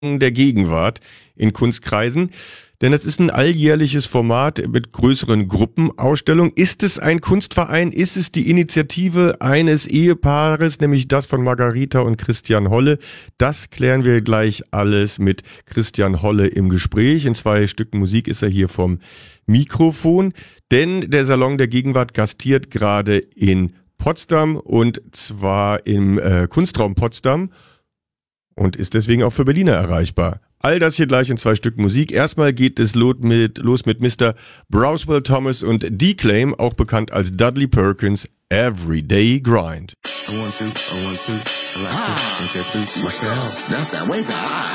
der Gegenwart in Kunstkreisen, denn es ist ein alljährliches Format mit größeren Gruppenausstellungen. Ist es ein Kunstverein? Ist es die Initiative eines Ehepaares, nämlich das von Margarita und Christian Holle? Das klären wir gleich alles mit Christian Holle im Gespräch. In 2 Stücken Musik ist er hier vom Mikrofon, denn der Salon der Gegenwart gastiert gerade in Potsdam und zwar im Kunstraum Potsdam. Und ist deswegen auch für Berliner erreichbar. All das hier gleich in 2 Stück Musik. Erstmal geht es los mit Mr. Browswell Thomas und D-Claim, auch bekannt als Dudley Perkins, Everyday Grind. I want to, I like to, think that suits myself. That's that way.